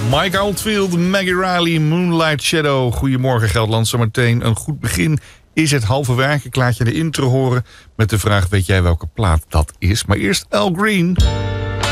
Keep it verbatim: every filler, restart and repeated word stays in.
Mike Oldfield, Maggie Riley, Moonlight Shadow. Goedemorgen Gelderland, zometeen een goed begin. Is het halve werk? Ik laat je de intro horen met de vraag, weet jij welke plaat dat is? Maar eerst Al Green.